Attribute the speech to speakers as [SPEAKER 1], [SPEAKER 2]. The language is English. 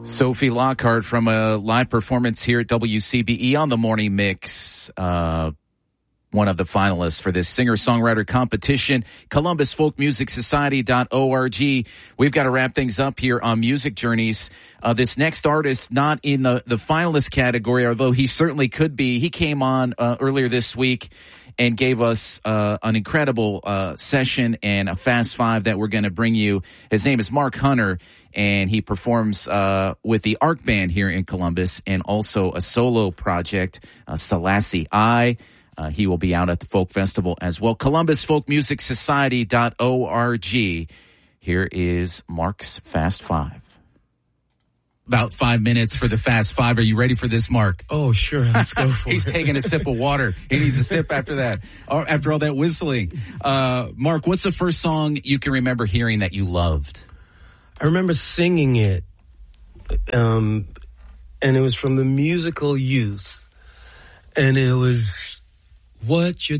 [SPEAKER 1] Sophie Lockhart from a live performance here at WCBE on the Morning Mix. One of the finalists for this singer-songwriter competition, ColumbusFolkMusicSociety.org. We've got to wrap things up here on Music Journeys. This next artist, not in the finalist category, although he certainly could be. He came on earlier this week and gave us an incredible session and a Fast Five that we're going to bring you. His name is Mark Hunter, and he performs with the Arc Band here in Columbus and also a solo project, Selassie I. He will be out at the Folk Festival as well. ColumbusFolkMusicSociety.org. Here is Mark's Fast Five. About 5 minutes for the Fast Five. Are you ready for this, Mark?
[SPEAKER 2] Oh, sure. Let's go for it.
[SPEAKER 1] He's taking a sip of water. He needs a sip after that, or after all that whistling. Mark, what's the first song you can remember hearing that you loved?
[SPEAKER 2] I remember singing it, and it was from the musical Youth, and it was What You